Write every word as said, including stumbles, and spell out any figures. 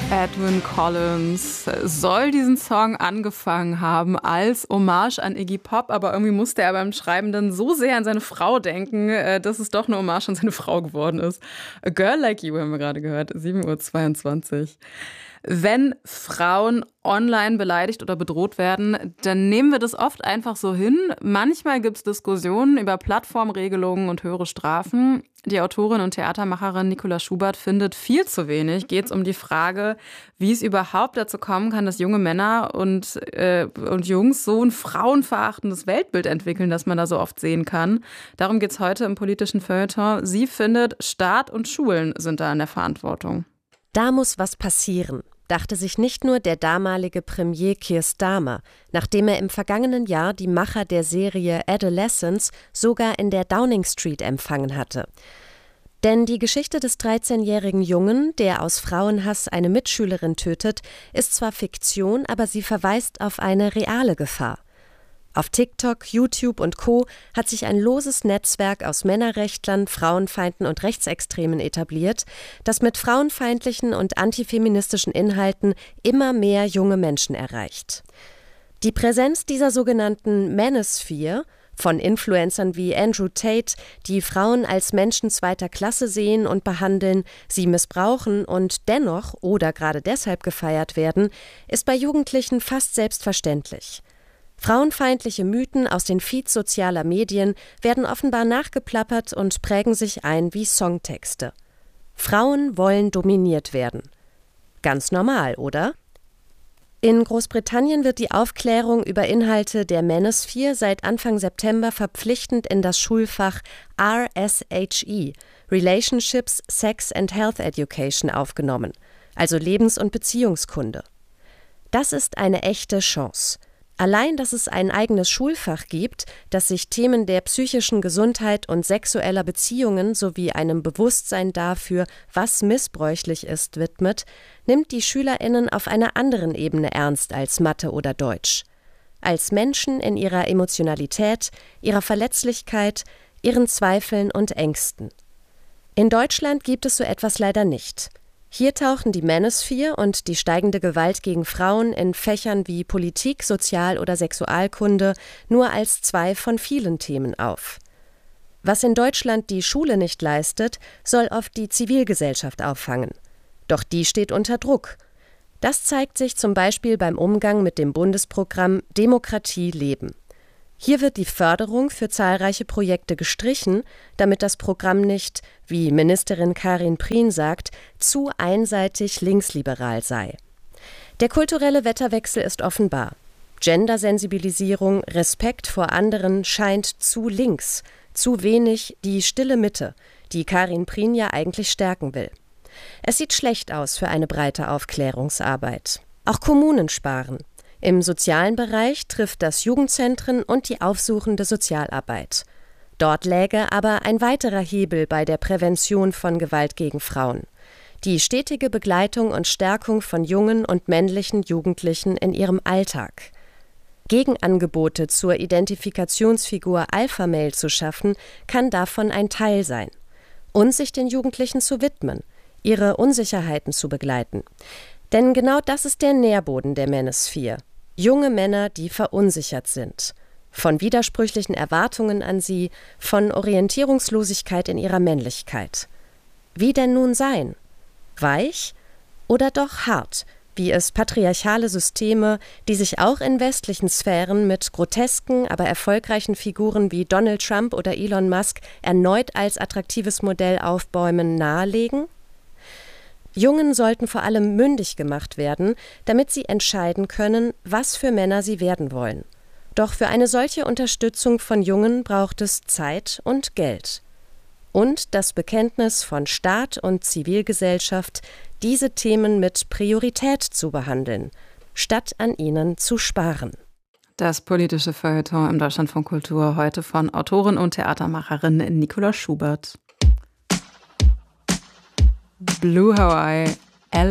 Edwyn Collins soll diesen Song angefangen haben als Hommage an Iggy Pop, aber irgendwie musste er beim Schreiben dann so sehr an seine Frau denken, dass es doch eine Hommage an seine Frau geworden ist. A Girl Like You haben wir gerade gehört, sieben Uhr zweiundzwanzig. Wenn Frauen online beleidigt oder bedroht werden, dann nehmen wir das oft einfach so hin. Manchmal gibt es Diskussionen über Plattformregelungen und höhere Strafen. Die Autorin und Theatermacherin Nicola Schubert findet, viel zu wenig geht es um die Frage, wie es überhaupt dazu kommen kann, dass junge Männer und, äh, und Jungs so ein frauenverachtendes Weltbild entwickeln, das man da so oft sehen kann. Darum geht es heute im politischen Feuilleton. Sie findet, Staat und Schulen sind da in der Verantwortung. Da muss was passieren, dachte sich nicht nur der damalige Premier Keir Starmer, nachdem er im vergangenen Jahr die Macher der Serie Adolescence sogar in der Downing Street empfangen hatte. Denn die Geschichte des dreizehnjährigen Jungen, der aus Frauenhass eine Mitschülerin tötet, ist zwar Fiktion, aber sie verweist auf eine reale Gefahr. Auf TikTok, YouTube und Co. hat sich ein loses Netzwerk aus Männerrechtlern, Frauenfeinden und Rechtsextremen etabliert, das mit frauenfeindlichen und antifeministischen Inhalten immer mehr junge Menschen erreicht. Die Präsenz dieser sogenannten Manosphere, von Influencern wie Andrew Tate, die Frauen als Menschen zweiter Klasse sehen und behandeln, sie missbrauchen und dennoch oder gerade deshalb gefeiert werden, ist bei Jugendlichen fast selbstverständlich. Frauenfeindliche Mythen aus den Feeds sozialer Medien werden offenbar nachgeplappert und prägen sich ein wie Songtexte. Frauen wollen dominiert werden. Ganz normal, oder? In Großbritannien wird die Aufklärung über Inhalte der Manosphere seit Anfang September verpflichtend in das Schulfach R S H E, Relationships, Sex and Health Education, aufgenommen, also Lebens- und Beziehungskunde. Das ist eine echte Chance. Allein, dass es ein eigenes Schulfach gibt, das sich Themen der psychischen Gesundheit und sexueller Beziehungen sowie einem Bewusstsein dafür, was missbräuchlich ist, widmet, nimmt die SchülerInnen auf einer anderen Ebene ernst als Mathe oder Deutsch. Als Menschen in ihrer Emotionalität, ihrer Verletzlichkeit, ihren Zweifeln und Ängsten. In Deutschland gibt es so etwas leider nicht. Hier tauchen die Manosphere und die steigende Gewalt gegen Frauen in Fächern wie Politik, Sozial- oder Sexualkunde nur als zwei von vielen Themen auf. Was in Deutschland die Schule nicht leistet, soll oft die Zivilgesellschaft auffangen. Doch die steht unter Druck. Das zeigt sich zum Beispiel beim Umgang mit dem Bundesprogramm Demokratie leben. Hier wird die Förderung für zahlreiche Projekte gestrichen, damit das Programm nicht, wie Ministerin Karin Prien sagt, zu einseitig linksliberal sei. Der kulturelle Wetterwechsel ist offenbar. Gendersensibilisierung, Respekt vor anderen scheint zu links, zu wenig die stille Mitte, die Karin Prien ja eigentlich stärken will. Es sieht schlecht aus für eine breite Aufklärungsarbeit. Auch Kommunen sparen. Im sozialen Bereich trifft das Jugendzentren und die aufsuchende Sozialarbeit. Dort läge aber ein weiterer Hebel bei der Prävention von Gewalt gegen Frauen. Die stetige Begleitung und Stärkung von jungen und männlichen Jugendlichen in ihrem Alltag. Gegenangebote zur Identifikationsfigur Alpha-Male zu schaffen, kann davon ein Teil sein. Und sich den Jugendlichen zu widmen, ihre Unsicherheiten zu begleiten. Denn genau das ist der Nährboden der Manosphere. Junge Männer, die verunsichert sind. Von widersprüchlichen Erwartungen an sie, von Orientierungslosigkeit in ihrer Männlichkeit. Wie denn nun sein? Weich oder doch hart, wie es patriarchale Systeme, die sich auch in westlichen Sphären mit grotesken, aber erfolgreichen Figuren wie Donald Trump oder Elon Musk erneut als attraktives Modell aufbäumen, nahelegen? Jungen sollten vor allem mündig gemacht werden, damit sie entscheiden können, was für Männer sie werden wollen. Doch für eine solche Unterstützung von Jungen braucht es Zeit und Geld. Und das Bekenntnis von Staat und Zivilgesellschaft, diese Themen mit Priorität zu behandeln, statt an ihnen zu sparen. Das politische Feuilleton im Deutschlandfunk Kultur heute von Autorin und Theatermacherin Nicola Schubert. Blue Hawaii